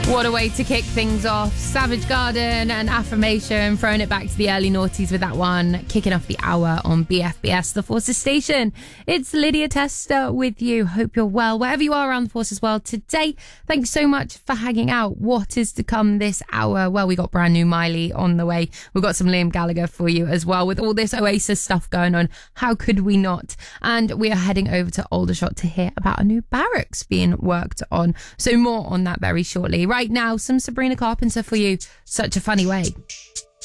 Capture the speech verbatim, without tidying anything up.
What a way to kick things off. Savage Garden and Affirmation, throwing it back to the early noughties with that one, kicking off the hour on B F B S, the Forces Station. It's Lydia Tester with you. Hope you're well, wherever you are around the Forces world today. Thanks so much for hanging out. What is to come this hour? Well, we got brand new Miley on the way. We've got some Liam Gallagher for you as well. With all this Oasis stuff going on, how could we not? And we are heading over to Aldershot to hear about a new barracks being worked on. So more on that very shortly. Right now, some Sabrina Carpenter for you. Such a funny way.